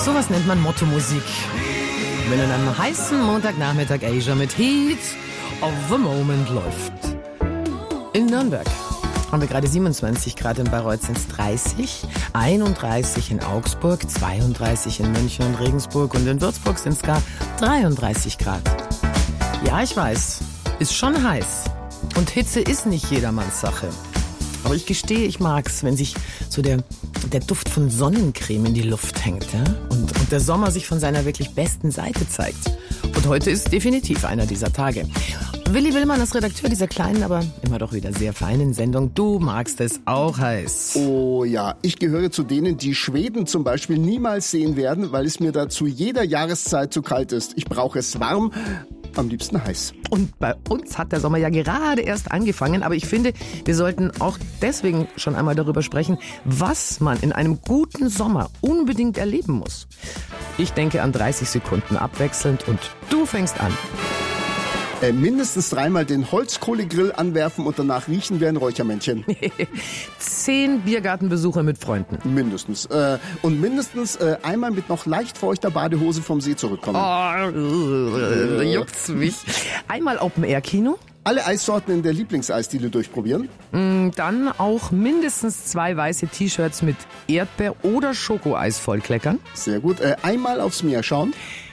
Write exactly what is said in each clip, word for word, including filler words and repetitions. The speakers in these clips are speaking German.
Sowas nennt man Motto-Musik. Wenn an einem heißen Montagnachmittag Asia mit Heat of the Moment läuft. In Nürnberg haben wir gerade siebenundzwanzig Grad, in Bayreuth sind es dreißig, einunddreißig in Augsburg, zweiunddreißig in München und Regensburg und in Würzburg sind es gar dreiunddreißig Grad. Ja, ich weiß, ist schon heiß. Und Hitze ist nicht jedermanns Sache. Aber ich gestehe, ich mag's, wenn sich so der, der Duft von Sonnencreme in die Luft hängt, ja? und, und der Sommer sich von seiner wirklich besten Seite zeigt. Und heute ist definitiv einer dieser Tage. Willi Willmann ist Redakteur dieser kleinen, aber immer doch wieder sehr feinen Sendung. Du magst es auch heiß. Oh ja, ich gehöre zu denen, die Schweden zum Beispiel niemals sehen werden, weil es mir da zu jeder Jahreszeit zu kalt ist. Ich brauche es warm, am liebsten heiß. Und bei uns hat der Sommer ja gerade erst angefangen, aber ich finde, wir sollten auch deswegen schon einmal darüber sprechen, was man in einem guten Sommer unbedingt erleben muss. Ich denke an dreißig Sekunden abwechselnd und du fängst an. Äh, mindestens dreimal den Holzkohlegrill anwerfen und danach riechen wie ein Räuchermännchen. Zehn Biergartenbesuche mit Freunden. Mindestens. Äh, und mindestens äh, einmal mit noch leicht feuchter Badehose vom See zurückkommen. Oh, äh, juckt's mich. Einmal Open-Air-Kino. Alle Eissorten in der Lieblingseisdiele durchprobieren. Dann auch mindestens zwei weiße T-Shirts mit Erdbeer- oder Schokoeis vollkleckern. Sehr gut. Äh, einmal aufs Meer schauen.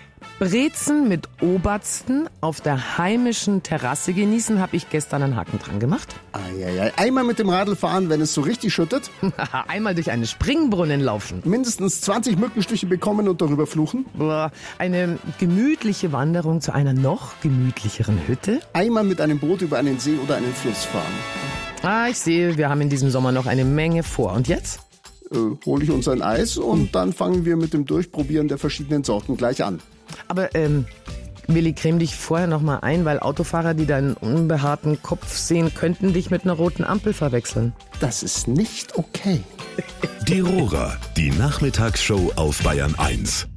Brezen mit Obersten auf der heimischen Terrasse genießen, habe ich gestern einen Haken dran gemacht. Eieiei. Einmal mit dem Radl fahren, wenn es so richtig schüttet. Einmal durch einen Springbrunnen laufen. Mindestens zwanzig Mückenstiche bekommen und darüber fluchen. Eine gemütliche Wanderung zu einer noch gemütlicheren Hütte. Einmal mit einem Boot über einen See oder einen Fluss fahren. Ah, ich sehe, wir haben in diesem Sommer noch eine Menge vor. Und jetzt? Äh, hole ich uns ein Eis und dann fangen wir mit dem Durchprobieren der verschiedenen Sorten gleich an. Aber, ähm, Willi, creme dich vorher noch mal ein, weil Autofahrer, die deinen unbehaarten Kopf sehen, könnten dich mit einer roten Ampel verwechseln. Das ist nicht okay. Die Rohrer, die Nachmittagsshow auf Bayern eins.